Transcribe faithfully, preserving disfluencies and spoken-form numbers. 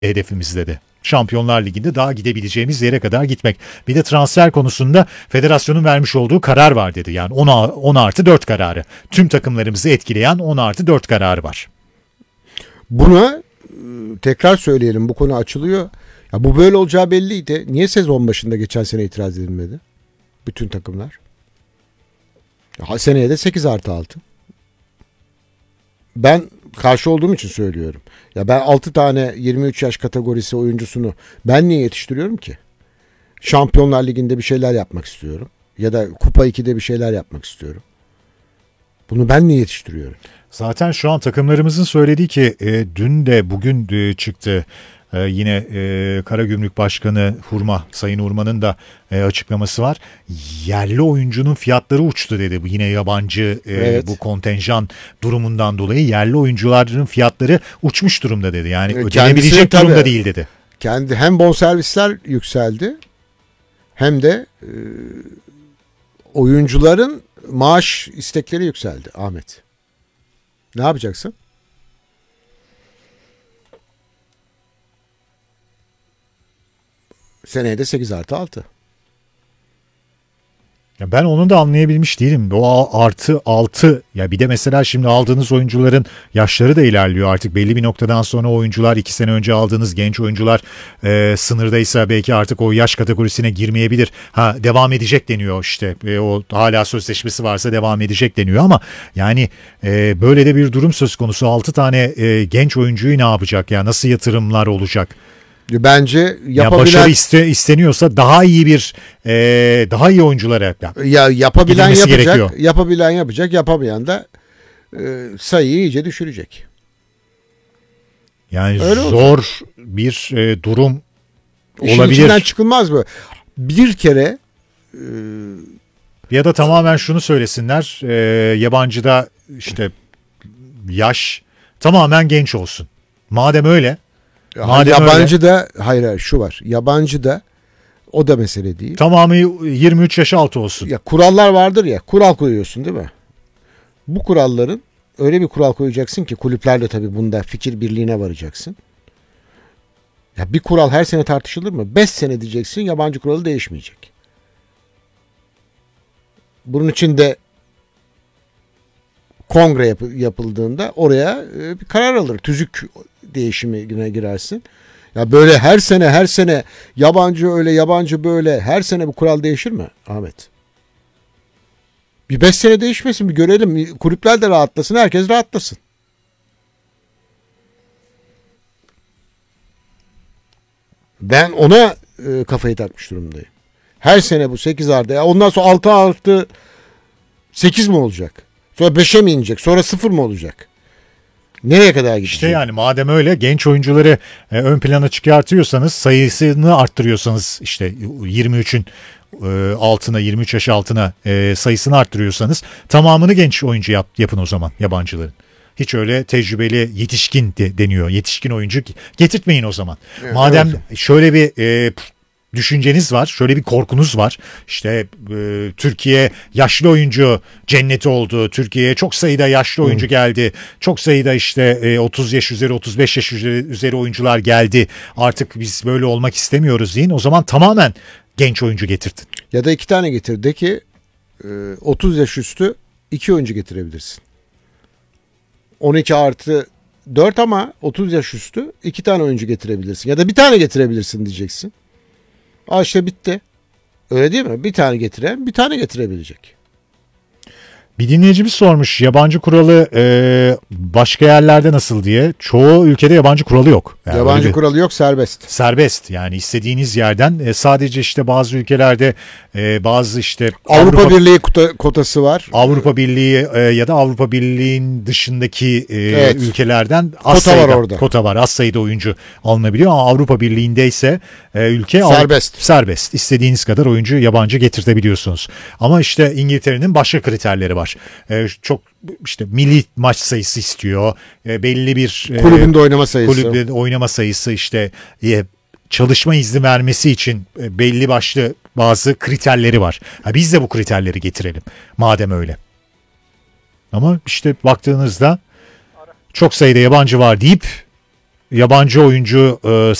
hedefimiz dedi. Şampiyonlar Ligi'nde daha gidebileceğimiz yere kadar gitmek. Bir de transfer konusunda federasyonun vermiş olduğu karar var dedi. Yani on artı dört kararı. Tüm takımlarımızı etkileyen on artı dört kararı var. Buna tekrar söyleyelim, bu konu açılıyor. Ya bu böyle olacağı belliydi. Niye sezon başında geçen sene itiraz edilmedi? Bütün takımlar. Ya seneye de sekiz artı altı. Ben karşı olduğum için söylüyorum. Ya ben altı tane yirmi üç yaş kategorisi oyuncusunu ben niye yetiştiriyorum ki? Şampiyonlar Ligi'nde bir şeyler yapmak istiyorum. Ya da Kupa ikide bir şeyler yapmak istiyorum. Bunu ben niye yetiştiriyorum? Zaten şu an takımlarımızın söylediği ki e, dün de bugün e, çıktı. Ee, yine e, Karagümrük Başkanı Hurma, Sayın Hurma'nın da e, açıklaması var. Yerli oyuncunun fiyatları uçtu dedi. Bu yine yabancı e, evet. bu kontenjan durumundan dolayı yerli oyuncuların fiyatları uçmuş durumda dedi. Yani evet, ödenebilecek durumda tabii, değil dedi. Kendi hem bonservisler yükseldi hem de e, oyuncuların maaş istekleri yükseldi Ahmet. Ne yapacaksın? Seneye de sekiz artı altı. Ya ben onu da anlayabilmiş değilim. O artı altı, ya bir de mesela şimdi aldığınız oyuncuların yaşları da ilerliyor artık. Belli bir noktadan sonra oyuncular, iki sene önce aldığınız genç oyuncular e, sınırdaysa belki artık o yaş kategorisine girmeyebilir. Ha, devam edecek deniyor işte. E, o hala sözleşmesi varsa devam edecek deniyor ama yani e, böyle de bir durum söz konusu. altı tane e, genç oyuncuyu ne yapacak ya? Nasıl yatırımlar olacak? Bence yapabilen... Ya başarı iste, isteniyorsa daha iyi bir e, daha iyi oyunculara ya yapabilen yapacak, gerekiyor. Yapabilen yapacak, yapamayan da e, sayıyı iyice düşürecek. Yani öyle zor olacak. Bir e, durum İşin olabilir. İçinden çıkılmaz mı? Bir kere e... ya da tamamen şunu söylesinler. E, yabancıda işte yaş tamamen genç olsun. Madem öyle. Madem yabancı öyle, da hayır, hayır şu var. Yabancı da o da mesele değil. Tamamı yirmi üç yaş altı olsun. Ya kurallar vardır ya. Kural koyuyorsun değil mi? Bu kuralların öyle bir kural koyacaksın ki kulüplerle tabii bunda fikir birliğine varacaksın. Ya bir kural her sene tartışılır mı? beş sene diyeceksin, yabancı kuralı değişmeyecek. Bunun için de kongre yap- yapıldığında oraya bir karar alır. Tüzük değişimine girersin. Ya böyle her sene her sene yabancı öyle yabancı böyle her sene bu kural değişir mi Ahmet? Bir beş sene değişmesin, bir görelim. Kulüpler de rahatlasın, herkes rahatlasın. Ben ona e, kafayı takmış durumdayım. Her sene bu sekiz artı. Ya ondan sonra altı artı sekiz mi olacak? Sonra beşe mi inecek? Sonra sıfır mı olacak? Nereye kadar gidecek? İşte yani madem öyle genç oyuncuları e, ön plana çıkartıyorsanız, sayısını arttırıyorsanız, işte yirmi üçün e, altına, yirmi üç yaş altına e, sayısını arttırıyorsanız tamamını genç oyuncu yap, yapın o zaman yabancıların. Hiç öyle tecrübeli yetişkin de, deniyor. Yetişkin oyuncu getirtmeyin o zaman. Evet, madem evet. Şöyle bir e, düşünceniz var, şöyle bir korkunuz var. İşte e, Türkiye yaşlı oyuncu cenneti oldu. Türkiye'ye çok sayıda yaşlı oyuncu geldi. Çok sayıda işte e, otuz yaş üzeri, otuz beş yaş üzeri, üzeri oyuncular geldi. Artık biz böyle olmak istemiyoruz deyin. O zaman tamamen genç oyuncu getirdin. Ya da iki tane getir. De ki e, otuz yaş üstü iki oyuncu getirebilirsin. on iki artı dört ama otuz yaş üstü iki tane oyuncu getirebilirsin. Ya da bir tane getirebilirsin diyeceksin. Aa işte bitti. Öyle değil mi? Bir tane getiren bir tane getirebilecek. Bir dinleyicimiz sormuş yabancı kuralı e, başka yerlerde nasıl diye. Çoğu ülkede yabancı kuralı yok. Yani yabancı bir, kuralı yok, serbest. Serbest yani istediğiniz yerden e, sadece işte bazı ülkelerde e, bazı işte Avrupa, Avrupa Birliği kota, kotası var. Avrupa Birliği e, ya da Avrupa Birliği'nin dışındaki e, evet. ülkelerden az kota sayıda, var orada. Kota var. Az sayıda oyuncu alınabiliyor ama Avrupa Birliği'nde ise e, ülke serbest. Av, serbest. İstediğiniz kadar oyuncu yabancı getirtebiliyorsunuz. Ama işte İngiltere'nin başka kriterleri var. E, çok işte milli maç sayısı istiyor. E, belli bir e, kulübünde oynama sayısı. Kulübünde oynama sayısı işte e, çalışma izni vermesi için e, belli başlı bazı kriterleri var. Ha, biz de bu kriterleri getirelim madem öyle. Ama işte baktığınızda çok sayıda yabancı var deyip yabancı oyuncu e,